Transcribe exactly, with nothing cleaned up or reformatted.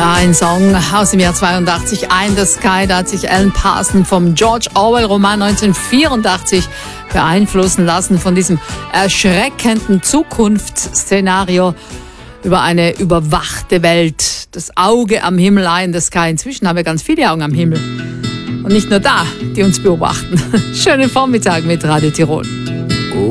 Ja, ein Song aus dem Jahr zweiundachtzig, Eye in the Sky. Da hat sich Alan Parsons vom George Orwell-Roman neunzehnhundertvierundachtzig beeinflussen lassen von diesem erschreckenden Zukunftsszenario über eine überwachte Welt. Das Auge am Himmel, Eye in the Sky. Inzwischen haben wir ganz viele Augen am Himmel. Und nicht nur da, die uns beobachten. Schönen Vormittag mit Radio Tirol.